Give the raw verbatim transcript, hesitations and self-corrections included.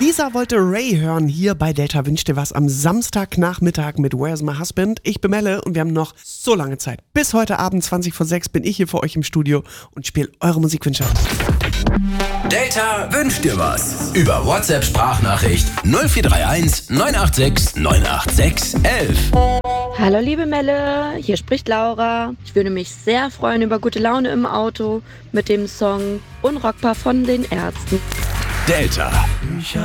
Lisa wollte Ray hören hier bei Delta Wünsch dir was am Samstagnachmittag mit Where's My Husband. Ich bin Melle und wir haben noch so lange Zeit. Bis heute Abend zwanzig vor sechs bin ich hier für euch im Studio und spiele eure Musikwünsche. Delta wünscht dir was. Über WhatsApp-Sprachnachricht null vier drei eins neun acht sechs neun acht sechs eins eins. Hallo liebe Melle, hier spricht Laura. Ich würde mich sehr freuen über gute Laune im Auto mit dem Song Unrockbar von den Ärzten. Delta.